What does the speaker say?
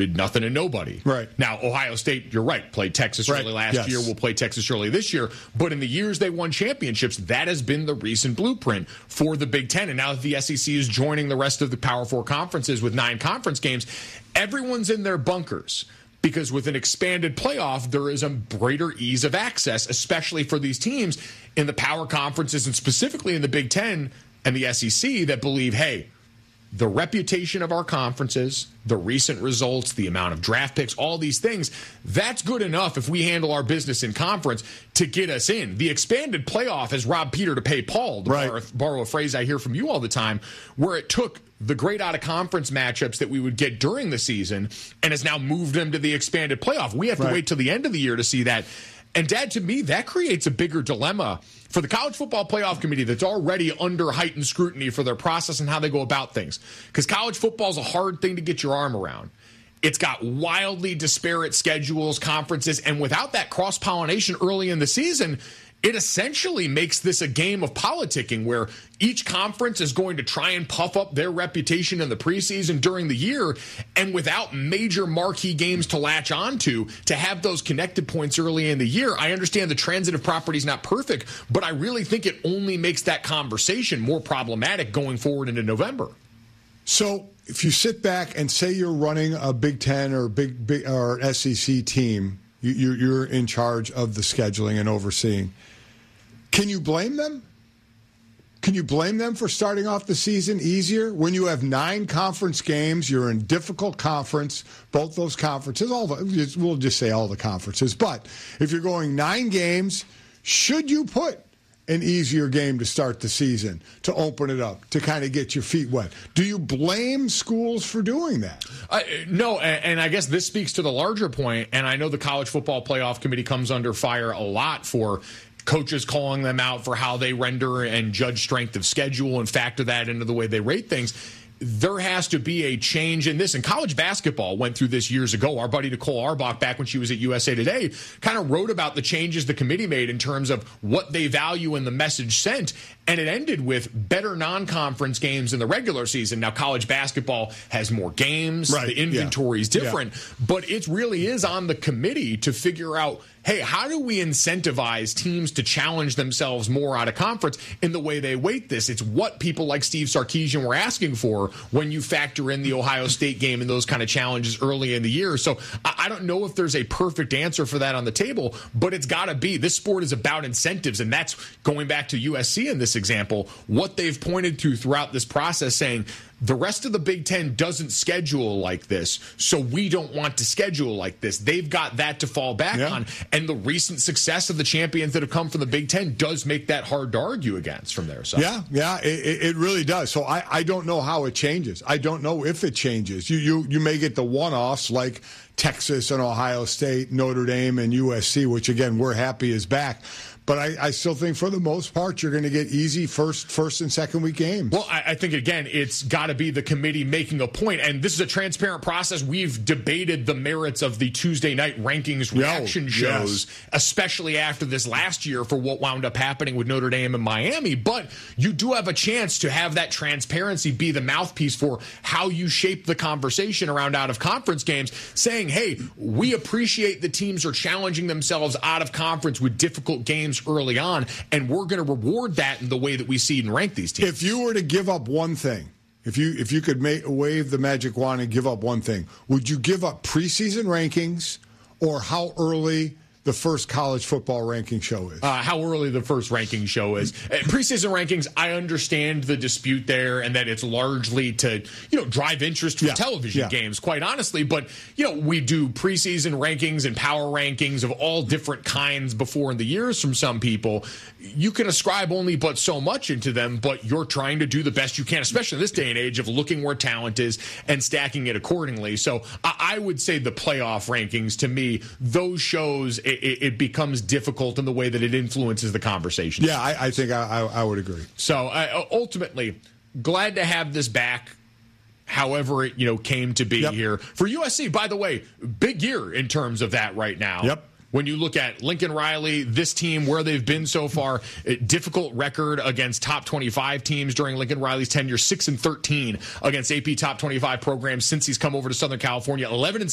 recruited nothing and nobody. Right. Now, Ohio State, you're right, played Texas early last year. Will play Texas early this year. But in the years they won championships, that has been the recent blueprint for the Big Ten. And now that the SEC is joining the rest of the Power Four conferences with 9 conference games, everyone's in their bunkers. Because with an expanded playoff, there is a greater ease of access, especially for these teams in the power conferences and specifically in the Big Ten and the SEC that believe, hey, the reputation of our conferences, the recent results, the amount of draft picks, all these things, that's good enough if we handle our business in conference to get us in. The expanded playoff has robbed Peter to pay Paul, to borrow a phrase I hear from you all the time, where it took the great out-of-conference matchups that we would get during the season and has now moved them to the expanded playoff. We have to wait till the end of the year to see that. And, Dad, to me, that creates a bigger dilemma for the College Football Playoff Committee that's already under heightened scrutiny for their process and how they go about things. Because college football is a hard thing to get your arm around. It's got wildly disparate schedules, conferences, and without that cross-pollination early in the season, it essentially makes this a game of politicking where each conference is going to try and puff up their reputation in the preseason during the year, and without major marquee games to latch onto, to have those connected points early in the year. I understand the transitive property is not perfect, but I really think it only makes that conversation more problematic going forward into November. So if you sit back and say you're running a Big Ten or big or SEC team, you're in charge of the scheduling and overseeing. Can you blame them? Can you blame them for starting off the season easier? When you have 9 conference games, you're in difficult conference, both those conferences, we'll just say all the conferences. But if you're going 9 games, should you put an easier game to start the season, to open it up, to kind of get your feet wet? Do you blame schools for doing that? No, and I guess this speaks to the larger point, and I know the College Football Playoff Committee comes under fire a lot for coaches calling them out for how they render and judge strength of schedule and factor that into the way they rate things. There has to be a change in this. And college basketball went through this years ago. Our buddy Nicole Auerbach, back when she was at USA Today, kind of wrote about the changes the committee made in terms of what they value in the message sent. And it ended with better non-conference games in the regular season. Now, college basketball has more games. The inventory is different. But it really is on the committee to figure out, hey, how do we incentivize teams to challenge themselves more out of conference in the way they weight this? It's what people like Steve Sarkisian were asking for when you factor in the Ohio State game and those kind of challenges early in the year. So I don't know if there's a perfect answer for that on the table, but it's got to be. This sport is about incentives, and that's going back to USC in this example, what they've pointed to throughout this process, saying the rest of the Big Ten doesn't schedule like this, so we don't want to schedule like this. They've got that to fall back on, and the recent success of the champions that have come from the Big Ten does make that hard to argue against from their side. It really does. So I don't know how it changes. I don't know if it changes. You may get the one-offs like Texas and Ohio State, Notre Dame, and USC, which, again, we're happy is back. But I still think for the most part you're going to get easy first and second week games. Well, I think, again, it's got to be the committee making a point. And this is a transparent process. We've debated the merits of the Tuesday night rankings reaction shows, especially after this last year for what wound up happening with Notre Dame and Miami. But you do have a chance to have that transparency be the mouthpiece for how you shape the conversation around out-of-conference games, saying, hey, we appreciate the teams are challenging themselves out of conference with difficult games early on, and we're going to reward that in the way that we seed and rank these teams. If you were to give up one thing, if you could wave the magic wand and give up one thing, would you give up preseason rankings or how early the first college football ranking show is? How early the first ranking show is. Preseason rankings, I understand the dispute there and that it's largely to, drive interest for television games, quite honestly. But, we do preseason rankings and power rankings of all different kinds before in the years from some people. You can ascribe only but so much into them, but you're trying to do the best you can, especially in this day and age of looking where talent is and stacking it accordingly. So I would say the playoff rankings, to me, those shows, it becomes difficult in the way that it influences the conversation. Yeah, I think I would agree. So ultimately, glad to have this back. However it came to be here for USC. By the way, big year in terms of that right now. Yep. When you look at Lincoln Riley, this team, where they've been so far, difficult record against top 25 teams during Lincoln Riley's tenure, 6-13 against AP top 25 programs since he's come over to Southern California, 11-6